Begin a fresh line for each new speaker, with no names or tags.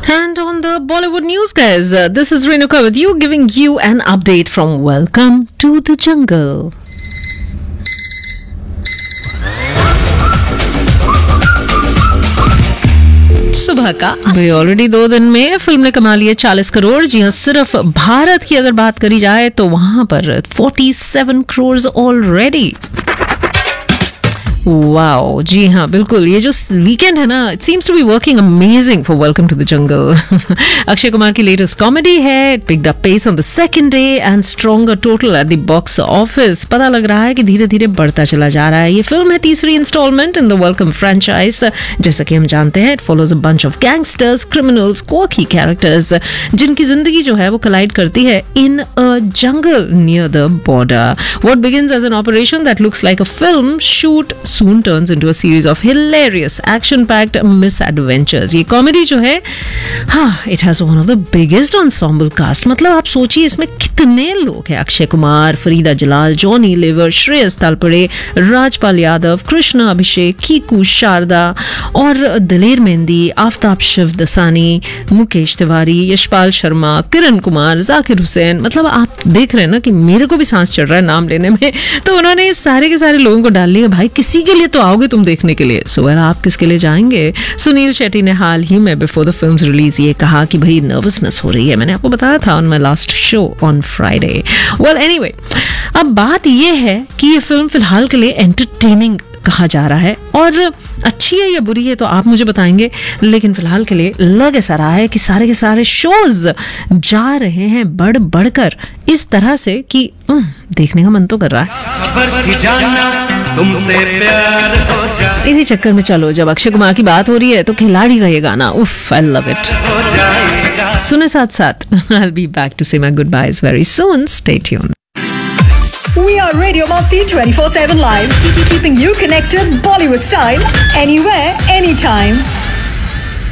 And on the Bollywood news, guys, this is Renuka with you, giving you an update from Welcome to the Jungle. सुबह का भाई already 2 दिन में film ने कमा लिए 40 करोड़। जी हाँ, सिर्फ भारत की अगर बात करी जाए तो वहां पर 47 करोड़ ऑलरेडी। वाओ, जी हाँ बिल्कुल, ये जो वीकेंड है ना, it seems to be working amazing for welcome to the jungle. Akshay Kumar की लेटेस्ट कॉमेडी है, it picked up pace on the second day and stronger total at the box office. पता लग रहा है कि धीरे धीरे बढ़ता चला जा रहा है। ये फिल्म है तीसरी instalment in the welcome franchise. जैसा कि हम जानते हैं, it follows a bunch of gangsters, criminals, quirky characters जिनकी जिंदगी जो है वो कोलाइड करती है इन अ जंगल near the border. What begins as an operation that looks like a film shoot soon turns into a series of hilarious action-packed misadventures. ये comedy जो है, हाँ, it has one of the biggest ensemble cast. मतलब आप सोचिए इसमें कितने लोग हैं। अक्षय कुमार, फरीदा जलाल, जॉनी लीवर, श्रेयस तालपड़े, राजपाल यादव, कृष्णा अभिषेक, कीकू, शारदा और दिलेर मेहंदी, आफ्ताब शिवदसानी, मुकेश तिवारी, यशपाल शर्मा, किरण कुमार, जाकिर हुसैन। मतलब आप देख रहे हैं ना कि मेरे को भी सांस चढ़ रहा है नाम लेने में। तो उन्होंने सारे के सारे लोगों को डाल लिया। भाई किसी के लिए तो आओगे तुम देखने के लिए, सो वेल आप किसके लिए जाएंगे? सुनील शेट्टी ने हाल ही में बिफोर द फिल्म्स रिलीज ये कहा कि भाई नर्वसनेस हो रही है। मैंने आपको बताया था on my last show on Friday. Well anyway, अब बात ये है कि ये फिल्म फिलहाल के लिए एंटरटेनिंग कहा जा रहा है, और अच्छी है या बुरी है तो आप मुझे बताएंगे, लेकिन फिलहाल के लिए लग ऐसा रहा है कि सारे के सारे शोज जा रहे हैं बढ़ बढ़कर इस तरह से कि देखने का मन तो कर रहा है। इसी चक्कर में चलो, जब अक्षय कुमार की बात हो रही है तो खिलाड़ी का ये गाना, उफ, आई लव इट। सुने साथ साथ, I'll be back to say my goodbyes very soon. Stay tuned.
We are Radio Masti 24/7 live, keeping you connected Bollywood style anywhere, anytime.